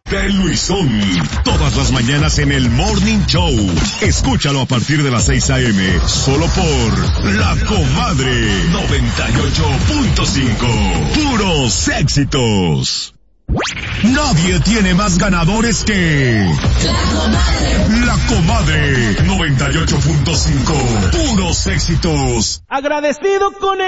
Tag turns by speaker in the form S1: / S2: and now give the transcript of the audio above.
S1: de Luisón. Todas las mañanas en el Morning Show. Escúchalo a partir de las 6 a.m. Solo por La Comadre 98.5. Puros éxitos. Nadie tiene más ganadores que La Comadre 98.5. Puros éxitos.
S2: Agradecido con